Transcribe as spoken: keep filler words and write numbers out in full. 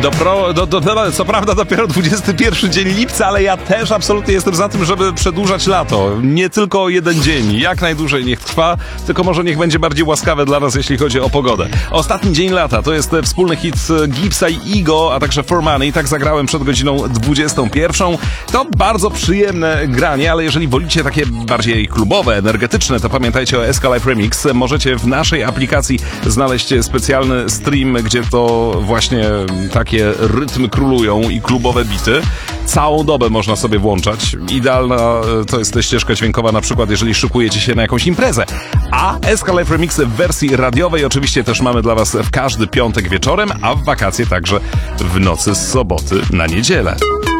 Dopro, do, do, do, co prawda dopiero dwudziesty pierwszy dzień lipca, ale ja też absolutnie jestem za tym, żeby przedłużać lato. Nie tylko o jeden dzień. Jak najdłużej niech trwa, tylko może niech będzie bardziej łaskawe dla nas, jeśli chodzi o pogodę. Ostatni dzień lata to jest wspólny hit Gibbsa i Igo, a także For Money. Tak zagrałem przed godziną dwudziestą pierwszą. To bardzo przyjemne granie, ale jeżeli wolicie takie bardziej klubowe, energetyczne, to pamiętajcie o S K Live Remix. Możecie w naszej aplikacji znaleźć specjalny stream, gdzie to właśnie takie rytmy królują i klubowe bity. Całą dobę można sobie włączać. Idealna to jest ścieżka dźwiękowa, na przykład jeżeli szykujecie się na jakąś imprezę. A S K Live Remix w wersji radiowej oczywiście też mamy dla Was w każdy piątek wieczorem, a w wakacje także w nocy z soboty na niedzielę.